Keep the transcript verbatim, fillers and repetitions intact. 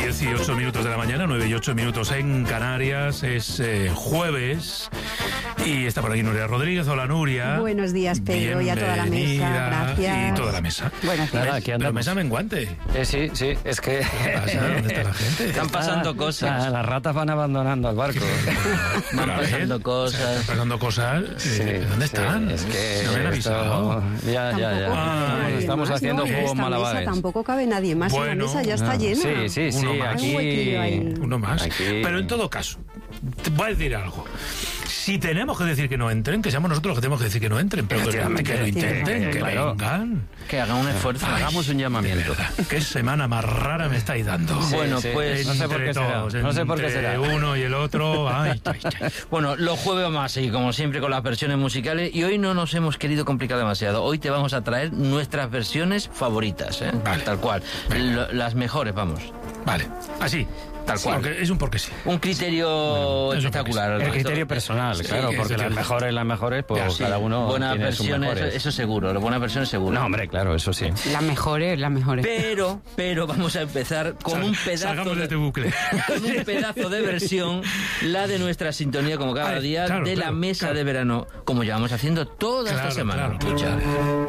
dieciocho minutos de la mañana, nueve y ocho minutos en Canarias. Es eh, jueves y está por aquí Nuria Rodríguez. Hola, Nuria. Buenos días, Pedro, y a toda la mesa. Gracias. Y toda la mesa. Buenos días. Nada, aquí Pero mesa menguante. Eh, sí, sí, es que... ¿Qué pasa? ¿Dónde está la gente? Están pasando Ah, cosas. ah, las ratas van abandonando el barco. Van Pero a ver, pasando cosas. Están pasando cosas. Sí, eh, ¿Dónde sí, están? es que ¿No me han esto- avisado? Ya, ya, ya. Tampoco Ay, cabe nadie estamos más, haciendo ¿no? juegos Esta malabares. mesa tampoco cabe nadie más. Bueno, la mesa ya está Ah, llena. Sí, sí, sí, Uno más. aquí... Hay un huequillo ahí. Uno más. Aquí- Pero en todo caso, te voy a decir algo. Si tenemos que decir que no entren, que seamos nosotros los que tenemos que decir que no entren, pero que, que lo intenten, que Claro. vengan. Que hagan un esfuerzo. Ay, Hagamos un llamamiento. de verdad, qué semana más rara me estáis dando. Sí, Bueno, sí. pues, no sé por qué Entre será. todos, No sé por qué entre será. uno y el otro. Ay, ay, ay. Bueno, los jueves vamos a seguir, como siempre, con las versiones musicales. Y hoy no nos hemos querido complicar demasiado. Hoy te vamos a traer nuestras versiones favoritas, ¿eh? Vale. Tal cual. Lo- las mejores, vamos. Vale, así. Tal cual. Porque es un porque sí. Un criterio Eso espectacular. El Esto- criterio personal, Sí, claro, que- porque que- las mejores, las mejores, pues Ya, sí. cada uno Buenas tiene sus versiones, eso, mejores. eso seguro. Las buenas versiones seguro. No, hombre, claro, eso sí. Las mejores, las mejores. Pero, pero vamos a empezar con Sal- un pedazo salgamos de de, este bucle. con un pedazo de versión, la de nuestra sintonía, como cada Ay, día, claro, de la claro, mesa claro. de verano, como llevamos haciendo toda Claro, esta semana. claro, claro. Escucha.